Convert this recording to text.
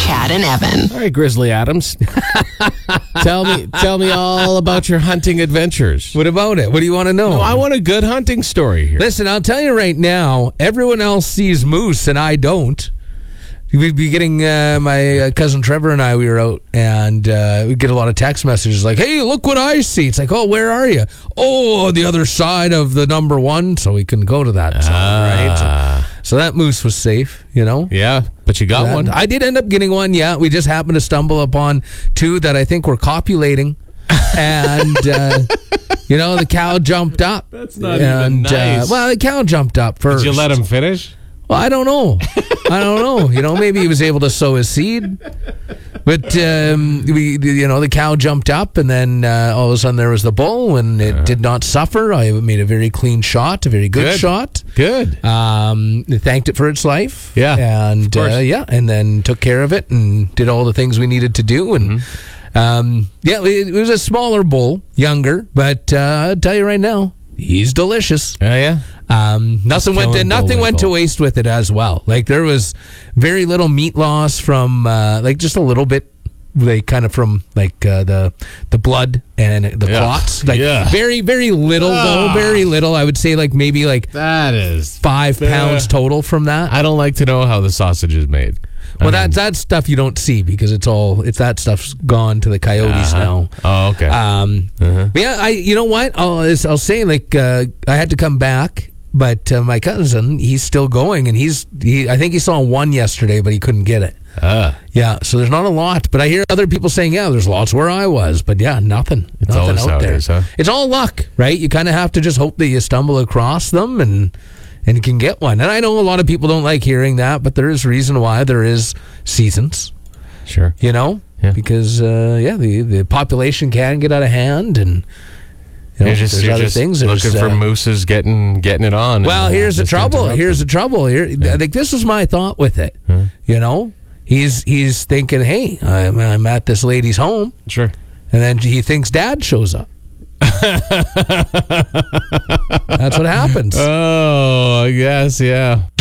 Chad and Evan. All right, Grizzly Adams. tell me all about your hunting adventures. What about it? What do you want to know? I want a good hunting story here. Listen, I'll tell you right now, everyone else sees moose and I don't. We'd be getting, my cousin Trevor and I, we were out, and we get a lot of text messages like, hey, look what I see. It's like, oh, where are you? Oh, the other side of the number one, so we couldn't go to that zone, right? So that moose was safe, you know? Yeah, but you got one? I did end up getting one, yeah. We just happened to stumble upon two that I think were copulating. And, the cow jumped up. That's not even nice. The cow jumped up first. Did you let him finish? Well, I don't know. Maybe he was able to sow his seed. But, the cow jumped up, and then all of a sudden there was the bull, and it did not suffer. I made a very clean shot, a very good shot. Good. Thanked it for its life. Yeah. And, and then took care of it and did all the things we needed to do. And, it was a smaller bull, younger, but I'll tell you right now, he's delicious. Oh, yeah? Nothing went to waste with it as well. Like, there was very little meat loss from just a little bit, like kind of from like the blood and the clots. Like very, very little though. Very little. I would say like maybe like that is 5 pounds total from that. I don't like to know how the sausage is made. Well, that's stuff you don't see because it's that stuff's gone to the coyotes now. Oh, okay. But yeah, you know what? I'll say like I had to come back. But my cousin, he's still going, and I think he saw one yesterday, but he couldn't get it. Yeah, so there's not a lot. But I hear other people saying, yeah, there's lots where I was. But yeah, nothing out there. Huh? It's all luck, right? You kind of have to just hope that you stumble across them and you can get one. And I know a lot of people don't like hearing that, but there is reason why there is seasons. Sure. You know? Yeah. Because, the population can get out of hand, and... You're just looking for mooses getting it on. Well, here's the trouble. I think this was my thought with it. You know, he's thinking, hey, I'm at this lady's home. Sure. And then he thinks Dad shows up. That's what happens. Oh, I guess, yeah.